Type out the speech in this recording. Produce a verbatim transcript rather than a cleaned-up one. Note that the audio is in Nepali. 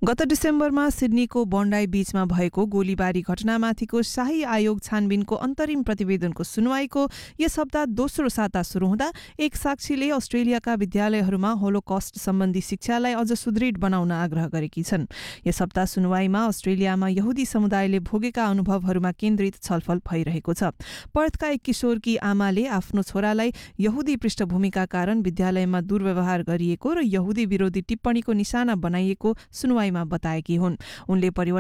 गत डिसेम्बरमा सिडनीको बन्डाई बीचमा भएको गोलीबारी घटनामाथिको शाही आयोग छानबिनको अन्तरिम प्रतिवेदनको सुनवाईको यस हप्ता दोस्रो साता शुरू हुँदा एक साक्षीले अस्ट्रेलियाका विद्यालयहरूमा होलोकस्ट सम्बन्धी शिक्षालाई अझ सुदृढ बनाउन आग्रह गरेकी छन्। यस हप्ता सुनवाईमा अस्ट्रेलियामा यहुदी समुदायले भोगेका अनुभवहरूमा केन्द्रित छलफल भइरहेको छ। पर्थका एक किशोरकी आमाले आफ्नो छोरालाई यहुदी पृष्ठभूमिका कारण विद्यालयमा दुर्व्यवहार गरिएको र यहुदी विरोधी टिप्पणीको निशाना बनाइएको सुनवाईमा बताएकी हुन्। उनले परिवर्तन